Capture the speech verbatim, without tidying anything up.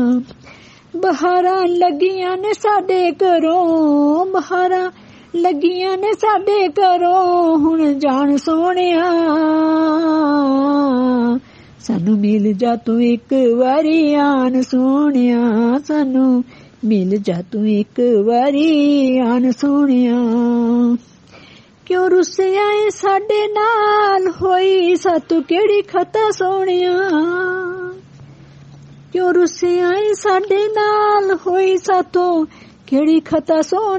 ਬਹਾਰਾਂ ਲੱਗੀਆਂ ਨੇ ਸਾਡੇ ਘਰੋਂ, ਬਹਾਰਾਂ ਲੱਗੀਆਂ ਨੇ ਸਾਡੇ ਘਰੋਂ, ਹੁਣ ਜਾਣ ਸੋਹਣਿਆ ਸਾਨੂੰ ਮਿਲ ਜਾ ਤੂੰ ਇੱਕ ਵਾਰੀ ਆਣ ਸੋਹਣਿਆ, ਸਾਨੂੰ ਮਿਲ ਜਾ ਤੂੰ ਇੱਕ ਵਾਰੀ ਆਣ ਸੋਹਣਿਆ। ਕਿਉਂ ਰੁੱਸਿਆ ਏ ਸਾਡੇ ਨਾਲ, ਹੋਈ ਸਾਤੋਂ ਕਿਹੜੀ ਖਤਾ ਸੋਹਣਿਆ, ਕਿਉਂ ਰੁੱਸਿਆ ਏ ਸਾਡੇ ਨਾਲ, ਹੋਈ ਸਾਤੋਂ ਕਿਹੜੀ ਖਤਾ ਸੋਹਣਿਆ।